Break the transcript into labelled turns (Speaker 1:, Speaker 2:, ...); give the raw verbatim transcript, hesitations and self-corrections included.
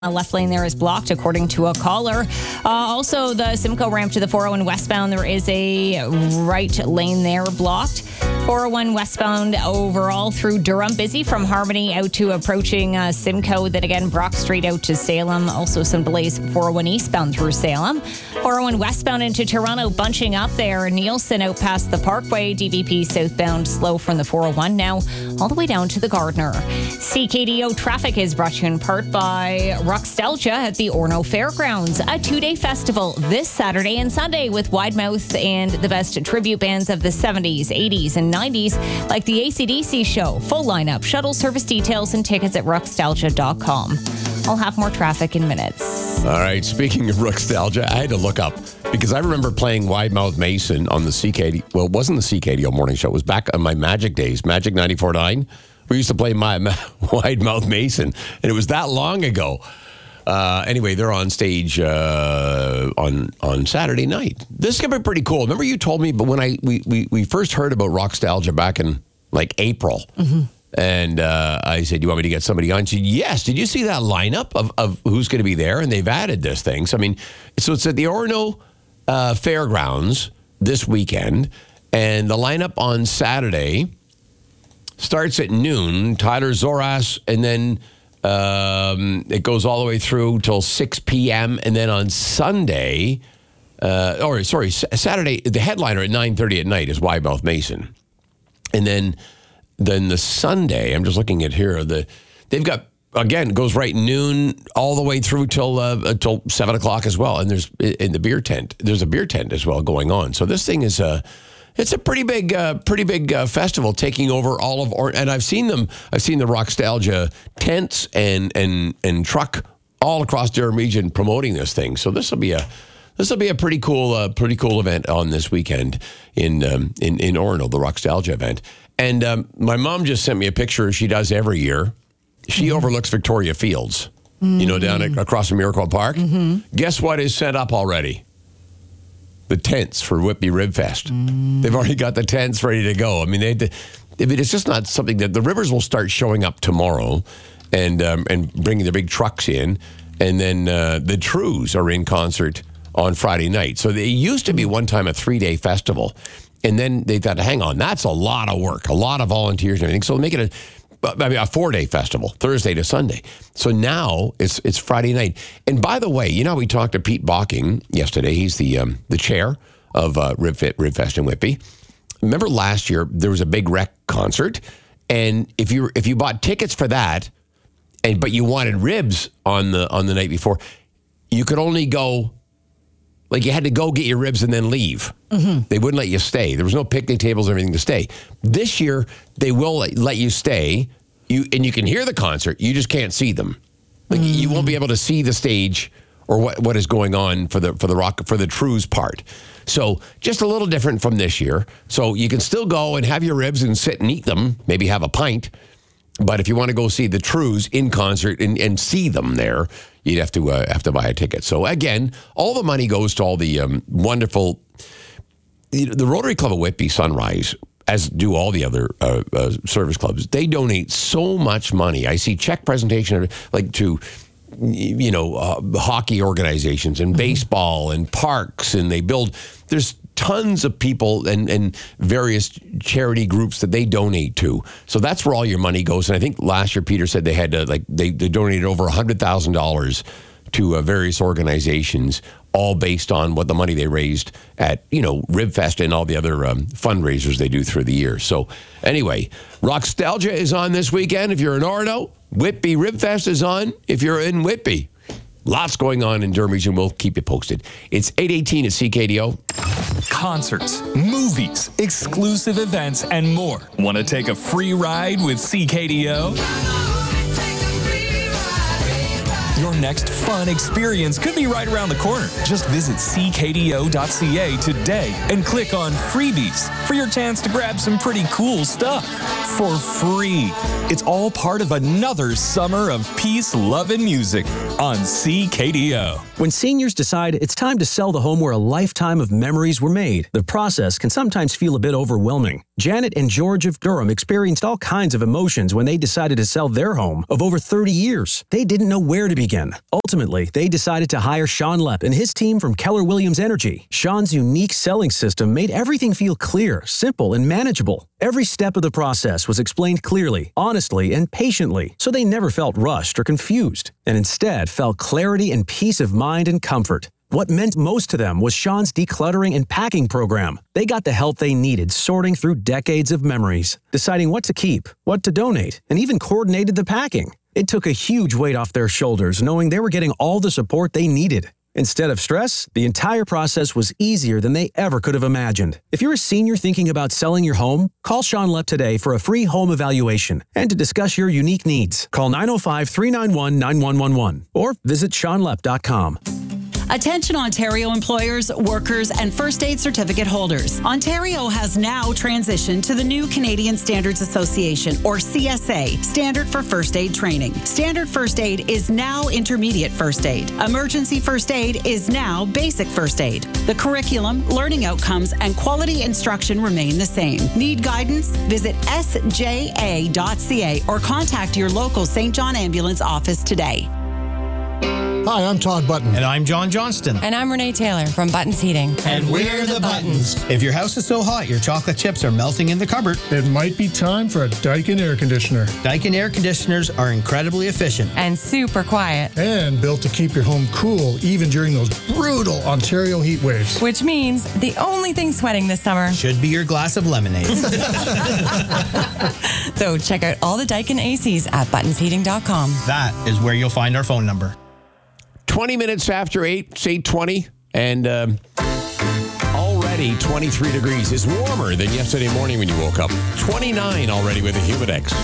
Speaker 1: A left lane there is blocked, according to a caller. Uh, also, the Simcoe ramp to the four oh one westbound, there is a right lane there blocked. four oh one westbound overall through Durham, busy from Harmony out to approaching uh, Simcoe. Then again, Brock Street out to Salem. Also some delays four oh one eastbound through Salem. four oh one westbound into Toronto, bunching up there. Nielsen out past the Parkway. D V P southbound slow from the four oh one now all the way down to the Gardner. C K D O traffic is brought to you in part by Rockstalgia at the Orono Fairgrounds, a two-day festival this Saturday and Sunday with Wide Mouth and the best tribute bands of the seventies, eighties, and nineties, like the A C D C show. Full lineup, shuttle service details, and tickets at rockstalgia dot com. I'll have more traffic in minutes.
Speaker 2: All right, speaking of Rockstalgia, I had to look up because I remember playing Wide Mouth Mason on the C K D. Well, it wasn't the C K D O morning show. It was back on my Magic days, Magic ninety-four point nine. We used to play my, my Wide Mouth Mason, and it was that long ago. Uh, anyway, they're on stage uh, on on Saturday night. This is gonna be pretty cool. Remember, you told me, but when I we we, we first heard about Rockstalgia back in like April, mm-hmm. and uh, I said, "You want me to get somebody on?" She said, "Yes." Did you see that lineup of of who's going to be there? And they've added this thing. So I mean, so it's at the Orono uh, Fairgrounds this weekend, and the lineup on Saturday starts at noon. Tyler Zoras, and then. Um, it goes all the way through till six p.m. And then on Sunday, uh, or sorry, Saturday, the headliner at nine thirty at night is Wide Mouth Mason. And then then the Sunday, I'm just looking at here, the they've got, again, it goes right noon all the way through till uh, till seven o'clock as well. And there's, in the beer tent, there's a beer tent as well going on. So this thing is a... Uh, It's a pretty big, uh, pretty big uh, festival taking over all of, or- and I've seen them. I've seen the Rockstalgia tents and and and truck all across Durham region promoting this thing. So this will be a this will be a pretty cool, uh, pretty cool event on this weekend in um, in in Orono, the Rockstalgia event. And um, my mom just sent me a picture she does every year. She mm-hmm. overlooks Victoria Fields, mm-hmm. you know, down at, across from Miracle Park. Mm-hmm. Guess what is set up already? The tents for Whitby Rib Fest. Mm. They've already got the tents ready to go. I mean, they, they, I mean, it's just not something that the Rivers will start showing up tomorrow, and um, and bringing the big trucks in, and then uh, the Trews are in concert on Friday night. So they used to be one time a three day festival, and then they thought, hang on, that's a lot of work, a lot of volunteers and everything. So make it a I mean, a four-day festival, Thursday to Sunday. So now it's it's Friday night. And by the way, you know, we talked to Pete Bocking yesterday. He's the um, the chair of uh, Rib, Fit, Rib Fest in Whitby. Remember last year there was a big rec concert, and if you if you bought tickets for that, and but you wanted ribs on the on the night before, you could only go. Like, you had to go get your ribs and then leave. Mm-hmm. They wouldn't let you stay. There was no picnic tables or anything to stay. This year, they will let, let you stay, You and you can hear the concert. You just can't see them. Like, mm. you won't be able to see the stage or what, what is going on for the for the rock for the Trews part. So just a little different from this year. So you can still go and have your ribs and sit and eat them, maybe have a pint. But if you want to go see the Trews in concert and, and see them there, you'd have to uh, have to buy a ticket. So again, all the money goes to all the um, wonderful, the, the Rotary Club of Whitby Sunrise, as do all the other uh, uh, service clubs. They donate so much money. I see check presentation like to, you know, uh, hockey organizations and baseball and parks, and they build. There's tons of people and, and various charity groups that they donate to. So that's where all your money goes. And I think last year Peter said they had to, like they, they donated over one hundred thousand dollars to uh, various organizations, all based on what the money they raised at, you know, Ribfest and all the other um, fundraisers they do through the year. So anyway, Rockstalgia is on this weekend if you're in Orono. Whitby Ribfest is on if you're in Whitby. Lots going on in Durham region. We'll keep you posted. It's eight eighteen at C K D O.
Speaker 3: Concerts, movies, exclusive events, and more. Want to take a free ride with C K D O? Your next fun experience could be right around the corner. Just visit c k d o dot c a today and click on Freebies for your chance to grab some pretty cool stuff. for free. It's all part of another summer of peace, love, and music on C K D O.
Speaker 4: When seniors decide it's time to sell the home where a lifetime of memories were made, the process can sometimes feel a bit overwhelming. Janet and George of Durham experienced all kinds of emotions when they decided to sell their home of over thirty years. They didn't know where to begin. Ultimately, they decided to hire Sean Lepp and his team from Keller Williams Energy. Sean's unique selling system made everything feel clear, simple, and manageable. Every step of the process was explained clearly, honestly, and patiently, so they never felt rushed or confused, and instead felt clarity and peace of mind and comfort. What meant most to them was Sean's decluttering and packing program. They got the help they needed sorting through decades of memories, deciding what to keep, what to donate, and even coordinated the packing. It took a huge weight off their shoulders knowing they were getting all the support they needed. Instead of stress, the entire process was easier than they ever could have imagined. If you're a senior thinking about selling your home, call Sean Lepp today for a free home evaluation and to discuss your unique needs. Call nine oh five, three nine one, nine one one one or visit sean lepp dot com.
Speaker 5: Attention Ontario employers, workers, and first aid certificate holders. Ontario has now transitioned to the new Canadian Standards Association, or C S A, Standard for First Aid Training. Standard First Aid is now Intermediate First Aid. Emergency First Aid is now Basic First Aid. The curriculum, learning outcomes, and quality instruction remain the same. Need guidance? Visit S J A dot C A or contact your local Saint John Ambulance office today.
Speaker 6: Hi, I'm Todd Button.
Speaker 7: And I'm John Johnston.
Speaker 8: And I'm Renee Taylor from Buttons Heating.
Speaker 7: And we're the Buttons. If your house is so hot your chocolate chips are melting in the cupboard,
Speaker 6: it might be time for a Daikin air conditioner.
Speaker 7: Daikin air conditioners are incredibly efficient.
Speaker 8: And super quiet.
Speaker 6: And built to keep your home cool even during those brutal Ontario heat waves.
Speaker 8: Which means the only thing sweating this summer
Speaker 7: should be your glass of lemonade.
Speaker 8: So check out all the Daikin A Cs at buttons heating dot com.
Speaker 7: That is where you'll find our phone number.
Speaker 2: twenty minutes after eight, it's eight twenty, and um, already twenty-three degrees is warmer than yesterday morning when you woke up. twenty-nine already with a Humidex.